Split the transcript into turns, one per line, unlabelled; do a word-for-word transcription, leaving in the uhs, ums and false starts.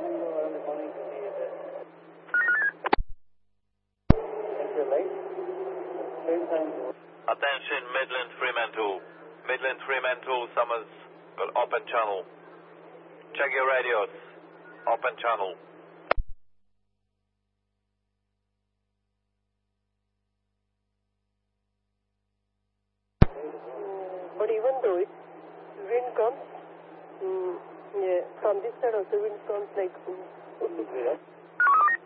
Attention, Midland Fremantle. Midland Fremantle, Summers, open channel. Check your radios. Open channel.
But even though it wind comes, mm, yeah, from this side also wind comes like. Mm,